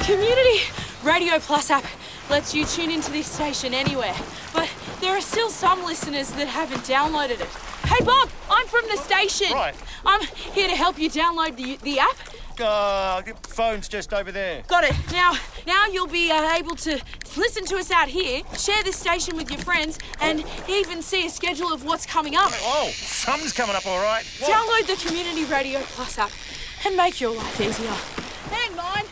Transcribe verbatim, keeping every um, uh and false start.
Community Radio Plus app lets you tune into this station anywhere, but there are still some listeners that haven't downloaded it. Hey Bob, I'm from the station. Right. I'm here to help you download the the app. Uh, the phone's just over there. Got it. Now, now you'll be uh, able to listen to us out here, share this station with your friends, and even see a schedule of what's coming up. Oh, something's coming up all right. What? Download the Community Radio Plus app and make your life easier. And mine.